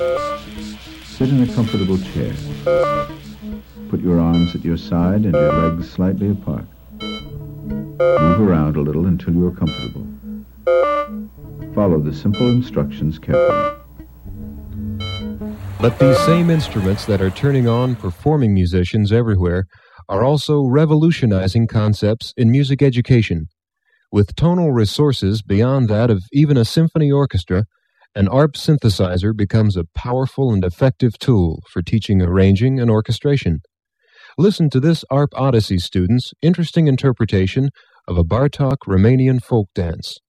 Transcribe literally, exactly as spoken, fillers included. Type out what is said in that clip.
Sit in a comfortable chair. Put your arms at your side and your legs slightly apart. Move around a little until you are comfortable. Follow the simple instructions carefully. But these same instruments that are turning on performing musicians everywhere are also revolutionizing concepts in music education. With tonal resources beyond that of even a symphony orchestra, an A R P synthesizer becomes a powerful and effective tool for teaching arranging and orchestration. Listen to this A R P Odyssey student's interesting interpretation of a Bartók Romanian folk dance.